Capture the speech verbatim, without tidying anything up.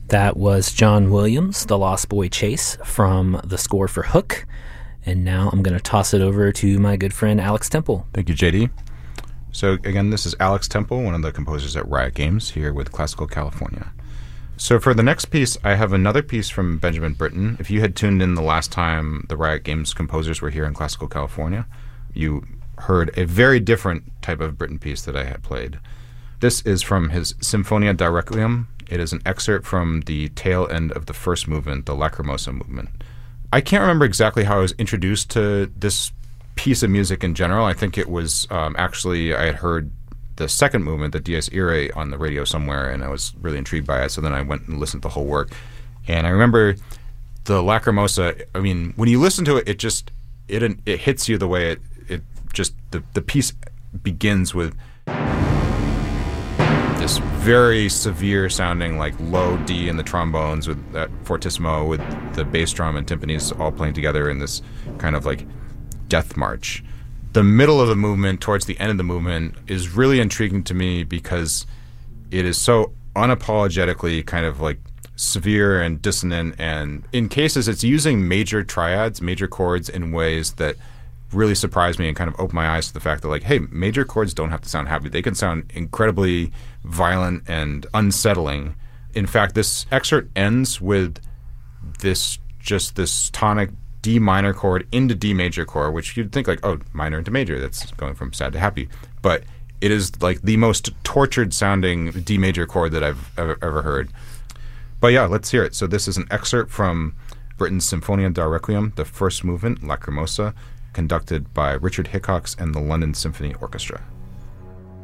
That was John Williams, The Lost Boy Chase, from the score for Hook. And now I'm going to toss it over to my good friend Alex Temple. Thank you, J D. So again, this is Alex Temple, one of the composers at Riot Games, here with Classical California. So for the next piece, I have another piece from Benjamin Britten. If you had tuned in the last time the Riot Games composers were here in Classical California, you heard a very different type of Britten piece that I had played. This is from his Symphonia di Requiem. It is an excerpt from the tail end of the first movement, the Lacrimosa movement. I can't remember exactly how I was introduced to this piece of music in general. I think it was um, actually, I had heard the second movement, the Dies Irae, on the radio somewhere, and I was really intrigued by it. So then I went and listened to the whole work. And I remember the Lacrimosa, I mean, when you listen to it, it just, it it hits you the way it, it just, the, the piece begins with this very severe sounding, like low D in the trombones with that fortissimo with the bass drum and timpanis all playing together in this kind of like death march. The middle of the movement, towards the end of the movement, is really intriguing to me because it is so unapologetically kind of like severe and dissonant, and in cases it's using major triads, major chords in ways that really surprised me and kind of opened my eyes to the fact that, like, hey, major chords don't have to sound happy. They can sound incredibly violent and unsettling. In fact, this excerpt ends with this just this tonic D minor chord into D major chord, which you'd think like, oh, minor into major, that's going from sad to happy. But it is like the most tortured sounding D major chord that I've ever, ever heard. But yeah, let's hear it. So this is an excerpt from Britten's Symphonia di Requiem, the first movement, Lacrimosa, conducted by Richard Hickox and the London Symphony Orchestra.